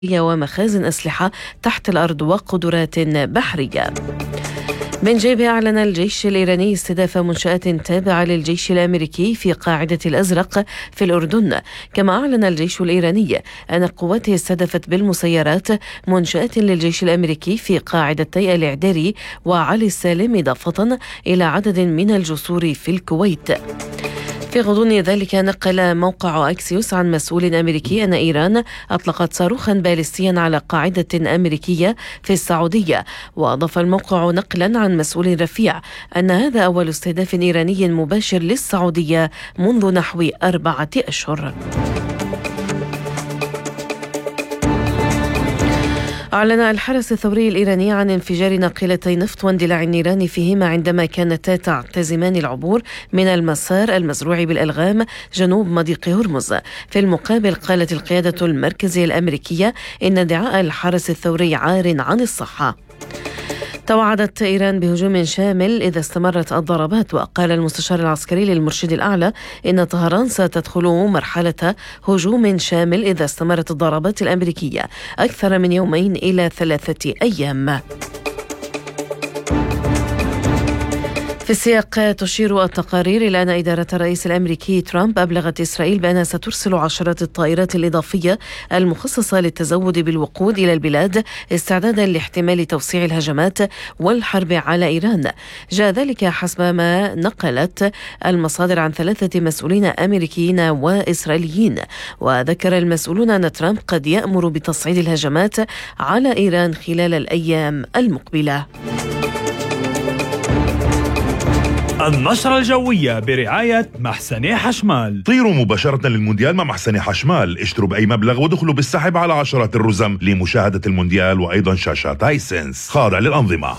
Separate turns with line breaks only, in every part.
ومخازن أسلحة تحت الأرض وقدرات بحرية. من جانبه أعلن الجيش الإيراني استهداف منشآت تابعة للجيش الأمريكي في قاعدة الأزرق في الأردن. كما أعلن الجيش الإيراني أن قواته استهدفت بالمسيرات منشآت للجيش الأمريكي في قاعدتي الإعداري وعلي السالم، إضافة إلى عدد من الجسور في الكويت. في غضون ذلك نقل موقع أكسيوس عن مسؤول أمريكي أن إيران أطلقت صاروخا باليستيا على قاعدة أمريكية في السعودية. وأضاف الموقع نقلا عن مسؤول رفيع أن هذا أول استهداف إيراني مباشر للسعودية منذ نحو 4 أشهر. أعلن الحرس الثوري الإيراني عن انفجار ناقلتي نفط واندلاع النيران فيهما عندما كانتا تعتزمان العبور من المسار المزروع بالألغام جنوب مضيق هرمز. في المقابل قالت القيادة المركزية الأمريكية إن ادعاء الحرس الثوري عار عن الصحة. توعدت إيران بهجوم شامل إذا استمرت الضربات، وقال المستشار العسكري للمرشد الأعلى إن طهران ستدخل مرحلة هجوم شامل إذا استمرت الضربات الأمريكية أكثر من 2 إلى 3 أيام. في السياق تشير التقارير إلى أن إدارة الرئيس الأمريكي ترامب أبلغت إسرائيل بأنها سترسل عشرات الطائرات الإضافية المخصصة للتزود بالوقود إلى البلاد استعدادا لاحتمال توسيع الهجمات والحرب على إيران. جاء ذلك حسب ما نقلت المصادر عن 3 مسؤولين أمريكيين وإسرائيليين. وذكر المسؤولون أن ترامب قد يأمر بتصعيد الهجمات على إيران خلال الأيام المقبلة.
النشرة الجوية برعاية محسني حشمال.
طيروا مباشرة للمونديال مع محسني حشمال، اشتروا بأي مبلغ ودخلوا بالسحب على عشرات الرزم لمشاهدة المونديال وأيضا شاشات هايسنس خاضع للأنظمة.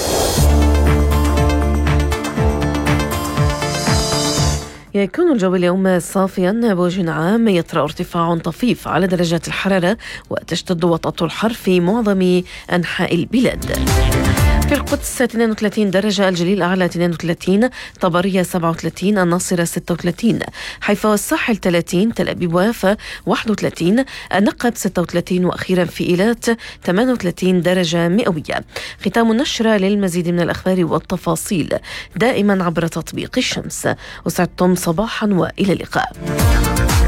يكون الجو اليوم صافيا بوجه عام، يطرأ ارتفاع طفيف على درجات الحرارة وتشتد وطأة الحر في معظم أنحاء البلاد. في القدس 32 درجة، الجليل الأعلى 32، طبرية 37، الناصرة 36، حيفا والساحل 30، تل أبيب ويافا 31، النقب 36، وأخيرا في إيلات 38 درجة مئوية. ختام النشرة. للمزيد من الأخبار والتفاصيل دائما عبر تطبيق الشمس. أسعدتم صباحا وإلى اللقاء.